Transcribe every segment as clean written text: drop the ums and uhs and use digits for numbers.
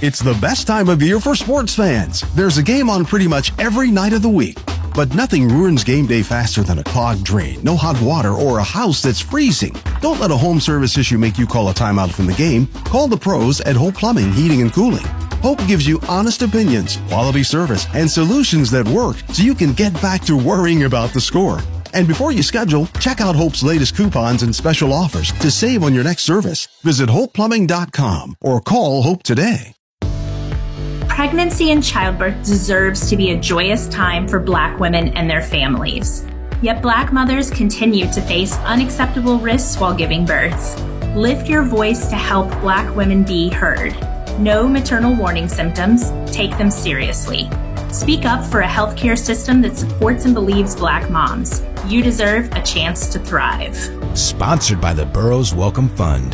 It's the best time of year for sports fans. There's a game on pretty much every night of the week. But nothing ruins game day faster than a clogged drain, no hot water, or a house that's freezing. Don't let a home service issue make you call a timeout from the game. Call the pros at Hope Plumbing, Heating, and Cooling. Hope gives you honest opinions, quality service, and solutions that work so you can get back to worrying about the score. And before you schedule, check out Hope's latest coupons and special offers to save on your next service. Visit HopePlumbing.com or call Hope today. Pregnancy and childbirth deserves to be a joyous time for Black women and their families. Yet Black mothers continue to face unacceptable risks while giving birth. Lift your voice to help Black women be heard. Know maternal warning symptoms. Take them seriously. Speak up for a healthcare system that supports and believes Black moms. You deserve a chance to thrive. Sponsored by the Burroughs Welcome Fund.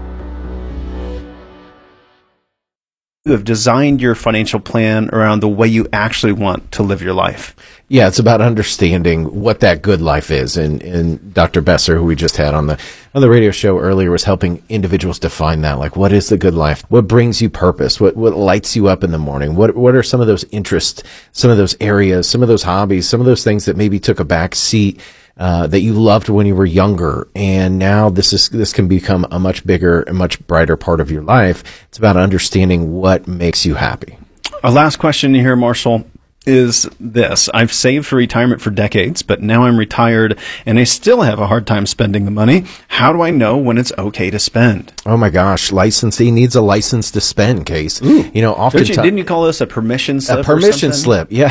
You have designed your financial plan around the way you actually want to live your life. Yeah, it's about understanding what that good life is. And Dr. Besser, who we just had on the radio show earlier, was helping individuals define that. Like, what is the good life? What brings you purpose? What lights you up in the morning? What are some of those interests, some of those areas, some of those hobbies, some of those things that maybe took a back seat that you loved when you were younger, and now this can become a much bigger and much brighter part of your life. It's about understanding what makes you happy. Our last question here, Marshall, is this. I've saved for retirement for decades, but now I'm retired and I still have a hard time spending the money. How do I know when it's okay to spend? Oh my gosh, licensee needs a license to spend, Case. Ooh. You know, oftentimes, didn't you call this a permission slip? A permission slip, yeah.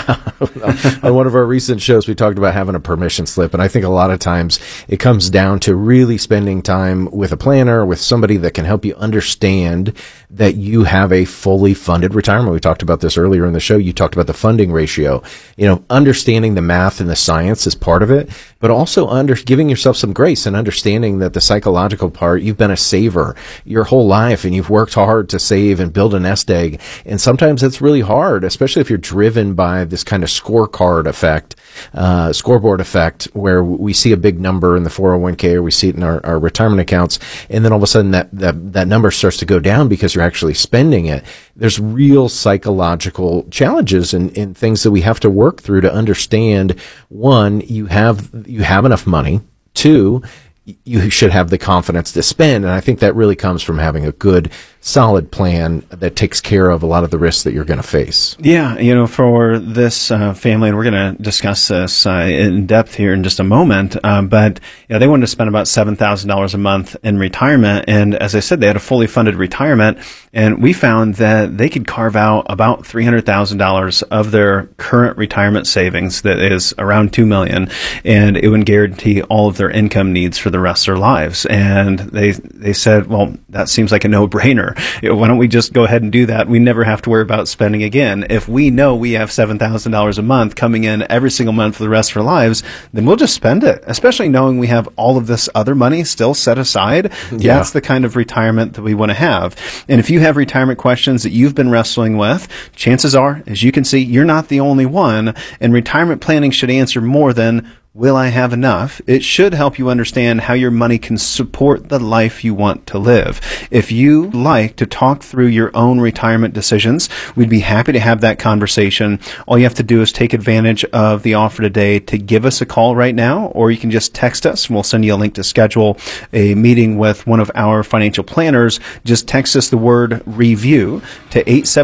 On one of our recent shows, we talked about having a permission slip, and I think a lot of times it comes down to really spending time with a planner, with somebody that can help you understand that you have a fully funded retirement. We talked about this earlier in the show. You talked about the funding ratio. You know, understanding the math and the science is part of it, but also giving yourself some grace and understanding that the psychological part, you've been a saver your whole life and you've worked hard to save and build a nest egg. And sometimes it's really hard, especially if you're driven by this kind of scorecard effect, scoreboard effect, where we see a big number in the 401k or we see it in our retirement accounts. And then all of a sudden that number starts to go down because you're actually spending it. There's real psychological challenges and things that we have to work through to understand. One, you have enough money. Two, you should have the confidence to spend. And I think that really comes from having a good, solid plan that takes care of a lot of the risks that you're going to face. Yeah, you know, for this family, and we're going to discuss this in depth here in just a moment, but you know, they wanted to spend about $7,000 a month in retirement. And as I said, they had a fully funded retirement. And we found that they could carve out about $300,000 of their current retirement savings, that is around $2 million, and it would guarantee all of their income needs for the rest of their lives. And they said, well, that seems like a no-brainer. Why don't we just go ahead and do that? We never have to worry about spending again. If we know we have $7,000 a month coming in every single month for the rest of our lives, then we'll just spend it, especially knowing we have all of this other money still set aside. Yeah. That's the kind of retirement that we want to have. And if you have retirement questions that you've been wrestling with, chances are, as you can see, you're not the only one. And retirement planning should answer more than, will I have enough? It should help you understand how your money can support the life you want to live. If you like to talk through your own retirement decisions, we'd be happy to have that conversation. All you have to do is take advantage of the offer today to give us a call right now, or you can just text us and we'll send you a link to schedule a meeting with one of our financial planners. Just text us the word review to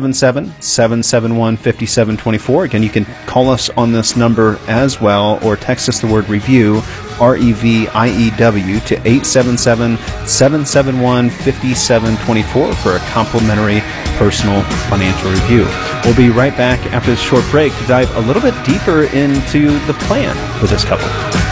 877-771-5724. Again, you can call us on this number as well, or text us the word review, REVIEW, to 877-771-5724 for a complimentary personal financial review. We'll be right back after this short break to dive a little bit deeper into the plan for this couple.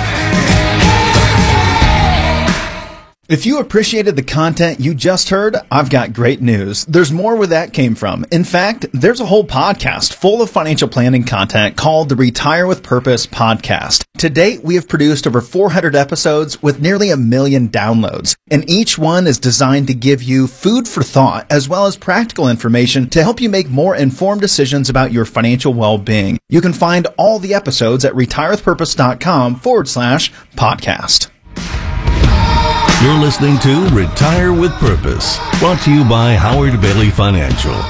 If you appreciated the content you just heard, I've got great news. There's more where that came from. In fact, there's a whole podcast full of financial planning content called the Retire with Purpose podcast. To date, we have produced over 400 episodes with nearly 1 million downloads, and each one is designed to give you food for thought as well as practical information to help you make more informed decisions about your financial well-being. You can find all the episodes at retirewithpurpose.com/podcast. You're listening to Retire with Purpose, brought to you by Howard Bailey Financial.